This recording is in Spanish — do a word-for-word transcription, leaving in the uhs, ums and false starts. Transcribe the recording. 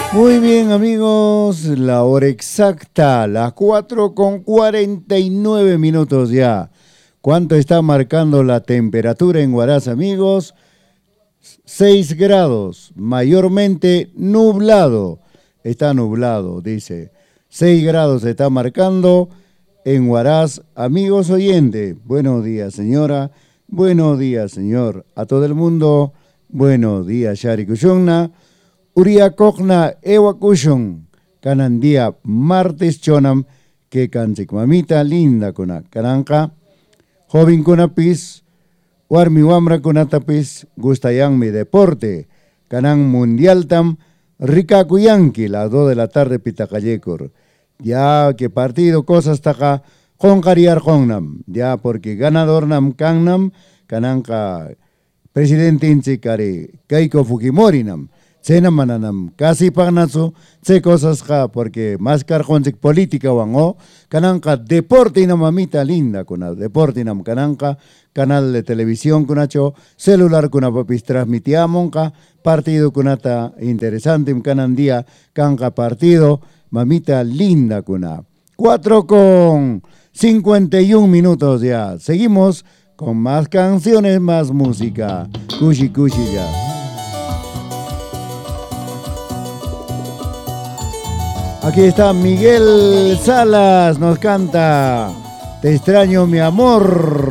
Muy bien, amigos, la hora exacta, las cuatro con cuarenta y nueve minutos ya. ¿Cuánto está marcando la temperatura en Huaraz, amigos? seis grados, mayormente nublado. Está nublado, dice. seis grados se está marcando en Huaraz. Amigos oyentes, buenos días, señora. Buenos días, señor. A todo el mundo, buenos días, Shari Kushunna. Uria Kokna Ewa Kushun. Kanan día martes chonam que kansik mamita linda kuna. Kananka, joven kunapis. Warmi wamra kunatapis gustayanmi deporte. Canán mundial tam rica cuyanqui las dos de la tarde pitacayecor. Ya que partido cosas taca con cariar nam. Ya porque ganador nam kanam cananca presidente inchikari Keiko Fujimori nam. Sena mananam casi pagnazo se cosas ja porque más carjonzik política wango cananca deporte na mamita linda kuna deporte nam cananca canal de televisión kunacho celular kuna papis transmitiamon ka partido kunata interesante canan día canca partido mamita linda kuna cuatro con cincuenta y un minutos ya seguimos con más canciones más música kushi kushi ya. Aquí está Miguel Salas, nos canta Te extraño mi amor.